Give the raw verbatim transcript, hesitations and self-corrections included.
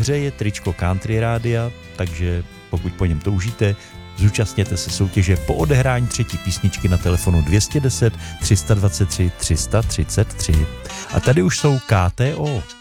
hře je tričko Country Rádia, takže pokud po něm toužíte, zúčastněte se soutěže po odehrání třetí písničky na telefonu dvě stě deset, tři sta dvacet tři, tři sta třicet tři. A tady už jsou K T O.